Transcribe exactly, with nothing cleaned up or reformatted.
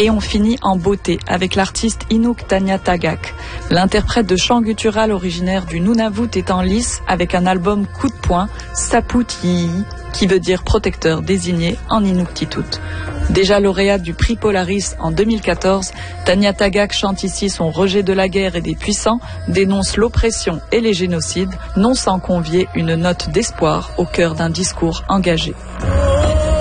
Et on finit en beauté avec l'artiste Inuk Tanya Tagaq. L'interprète de chant guttural originaire du Nunavut est en lice avec un album coup de poing, Saput Yii, qui veut dire protecteur désigné en Inuktitut. Déjà lauréate du prix Polaris en deux mille quatorze, Tanya Tagaq chante ici son rejet de la guerre et des puissants, dénonce l'oppression et les génocides, non sans convier une note d'espoir au cœur d'un discours engagé.